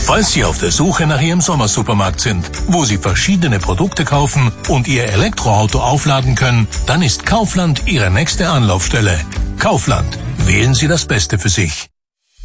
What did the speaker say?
Falls Sie auf der Suche nach Ihrem Sommersupermarkt sind, wo Sie verschiedene Produkte kaufen und Ihr Elektroauto aufladen können, dann ist Kaufland Ihre nächste Anlaufstelle. Kaufland. Wählen Sie das Beste für sich.